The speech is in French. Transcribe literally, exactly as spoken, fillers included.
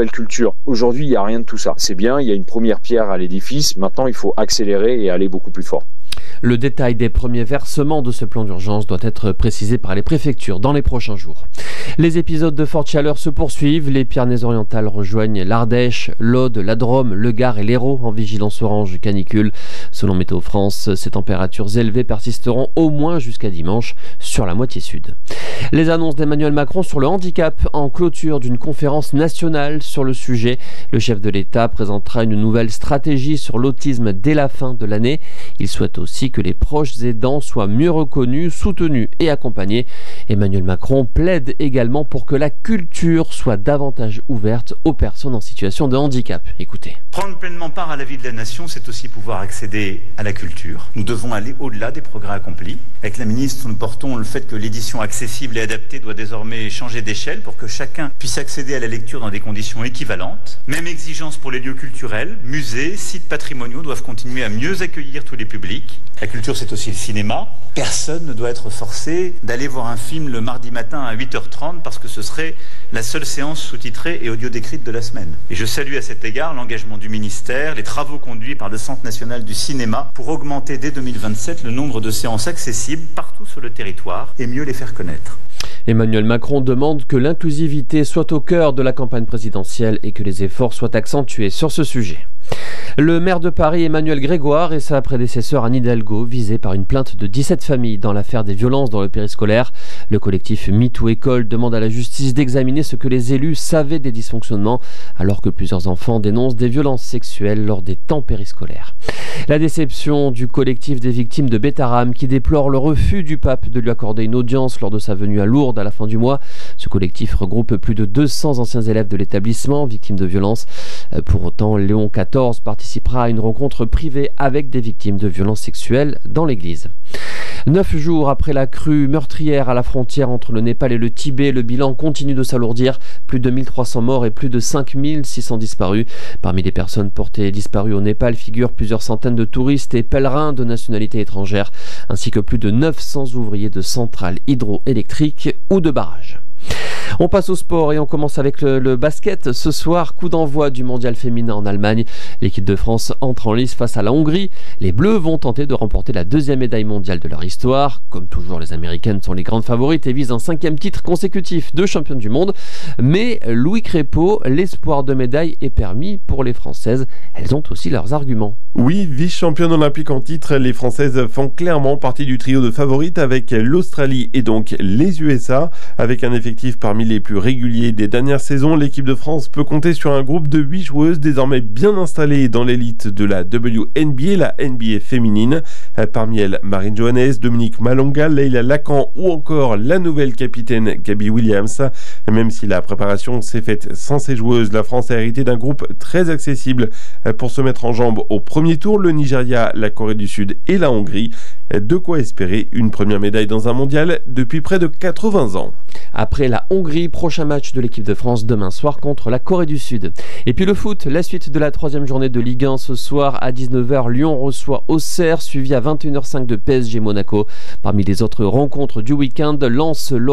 nouvelle culture. Aujourd'hui, il n'y a rien de tout ça. C'est bien, il y a une première pierre à l'édifice. Maintenant, il faut accélérer et aller beaucoup plus fort. Le détail des premiers versements de ce plan d'urgence doit être précisé par les préfectures dans les prochains jours. Les épisodes de forte chaleur se poursuivent. Les Pyrénées-Orientales rejoignent l'Ardèche, l'Aude, la Drôme, le Gard et l'Hérault en vigilance orange canicule. Selon Météo France, ces températures élevées persisteront au moins jusqu'à dimanche sur la moitié sud. Les annonces d'Emmanuel Macron sur le handicap en clôture d'une conférence nationale sur le sujet. Le chef de l'État présentera une nouvelle stratégie sur l'autisme dès la fin de l'année. Il souhaite aussi que les proches aidants soient mieux reconnus, soutenus et accompagnés. Emmanuel Macron plaide également pour que la culture soit davantage ouverte aux personnes en situation de handicap. Écoutez. Prendre pleinement part à la vie de la nation, c'est aussi pouvoir accéder à la culture. Nous devons aller au-delà des progrès accomplis. Avec la ministre, nous portons le fait que l'édition accessible et adaptée doit désormais changer d'échelle pour que chacun puisse accéder à la lecture dans des conditions équivalentes. Même exigence pour les lieux culturels, musées, sites patrimoniaux doivent continuer à mieux accueillir tous les publics. La culture, c'est aussi le cinéma. Personne ne doit être forcé d'aller voir un film le mardi matin à huit heures trente parce que ce serait la seule séance sous-titrée et audio-décrite de la semaine. Et je salue à cet égard l'engagement du ministère, les travaux conduits par le Centre national du cinéma pour augmenter dès deux mille vingt-sept le nombre de séances accessibles partout sur le territoire et mieux les faire connaître. Emmanuel Macron demande que l'inclusivité soit au cœur de la campagne présidentielle et que les efforts soient accentués sur ce sujet. Le maire de Paris, Emmanuel Grégoire, et sa prédécesseur Anne Hidalgo, visés par une plainte de dix-sept familles dans l'affaire des violences dans le périscolaire. Le collectif MeToo École demande à la justice d'examiner ce que les élus savaient des dysfonctionnements, alors que plusieurs enfants dénoncent des violences sexuelles lors des temps périscolaires. La déception du collectif des victimes de Betaram, qui déplore le refus du pape de lui accorder une audience lors de sa venue à Lourdes à la fin du mois. Ce collectif regroupe plus de deux cents anciens élèves de l'établissement, victimes de violences. Pour autant, Léon quatorze participera à une rencontre privée avec des victimes de violences sexuelles dans l'église. Neuf jours après la crue meurtrière à la frontière entre le Népal et le Tibet, le bilan continue de s'alourdir. Plus de mille trois cents morts et plus de cinq mille six cents disparus. Parmi les personnes portées disparues au Népal figurent plusieurs centaines de touristes et pèlerins de nationalité étrangère, ainsi que plus de neuf cents ouvriers de centrales hydroélectriques ou de barrages. On passe au sport et on commence avec le, le basket. Ce soir, coup d'envoi du mondial féminin en Allemagne. L'équipe de France entre en lice face à la Hongrie. Les Bleus vont tenter de remporter la deuxième médaille mondiale de leur histoire. Comme toujours, les Américaines sont les grandes favorites et visent un cinquième titre consécutif de championne du monde. Mais Louis Crépeau, l'espoir de médaille est permis pour les Françaises. Elles ont aussi leurs arguments. Oui, vice-championne olympique en titre, les Françaises font clairement partie du trio de favorites avec l'Australie et donc les U S A. Avec un effectif parmi les plus réguliers des dernières saisons, l'équipe de France peut compter sur un groupe de huit joueuses désormais bien installées dans l'élite de la W N B A, la N B A féminine. Parmi elles, Marine Johannes, Dominique Malonga, Leila Lacan ou encore la nouvelle capitaine Gabi Williams. Même si la préparation s'est faite sans ces joueuses, la France a hérité d'un groupe très accessible pour se mettre en jambes au premier tour, le Nigeria, la Corée du Sud et la Hongrie. De quoi espérer une première médaille dans un mondial depuis près de quatre-vingts ans. Après la Hongrie, prochain match de l'équipe de France demain soir contre la Corée du Sud. Et puis le foot, la suite de la troisième journée de Ligue un ce soir à dix-neuf heures. Lyon reçoit Auxerre, suivi à vingt et une heures cinq de P S G Monaco. Parmi les autres rencontres du week-end, Lens,